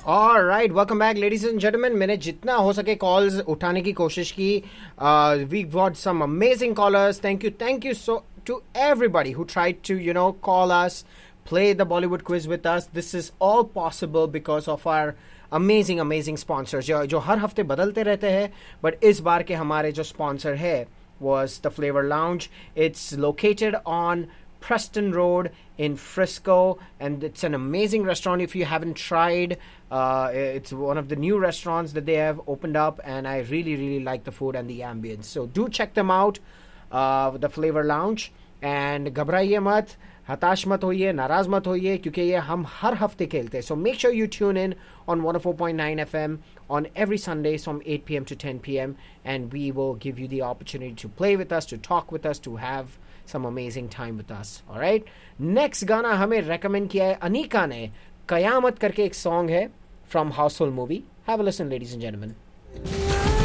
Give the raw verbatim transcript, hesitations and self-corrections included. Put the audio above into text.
All right, welcome back, ladies and gentlemen. मैंने जितना हो सके calls उठाने की कोशिश की. Uh, we got some amazing callers. Thank you, thank you so to everybody who tried to, you know, call us, play the Bollywood quiz with us. This is all possible because of our amazing, amazing sponsors. जो जो हर हफ्ते बदलते रहते हैं, but इस बार के हमारे जो sponsor है was the Flavor Lounge. It's located on Preston Road in Frisco, and it's an amazing restaurant. If you haven't tried, uh, it's one of the new restaurants that they have opened up, and I really, really like the food and the ambience. So do check them out, uh, the Flavor Lounge. And घबराइए मत, हताश मत होइए, नाराज मत होइए, क्योंकि ये हम हर हफ्ते खेलते हैं. So make sure you tune in on one oh four point nine F M on every Sundays from eight p.m. to ten p.m. and we will give you the opportunity to play with us, to talk with us, to have some amazing time with us. All right. Next गाना हमें recommend किया है अनीका ने. कयामत करके एक song है from Household movie. Have a listen, ladies and gentlemen.